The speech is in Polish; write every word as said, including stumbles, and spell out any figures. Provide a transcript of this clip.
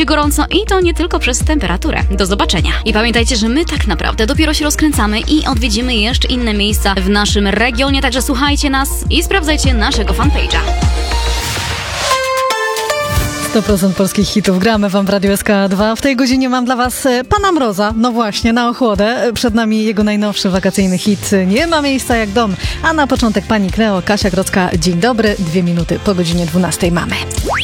będzie gorąco i to nie tylko przez temperaturę. Do zobaczenia. I pamiętajcie, że my tak naprawdę dopiero się rozkręcamy i odwiedzimy jeszcze inne miejsca w naszym regionie, także słuchajcie nas i sprawdzajcie naszego fanpage'a. sto procent polskich hitów gramy wam w Radiu S K dwa. W tej godzinie mam dla was Pana Mroza, no właśnie, na ochłodę. Przed nami jego najnowszy wakacyjny hit Nie ma miejsca jak dom. A na początek pani Kleo, Kasia Grodzka. Dzień dobry, dwie minuty po godzinie dwunastej mamy.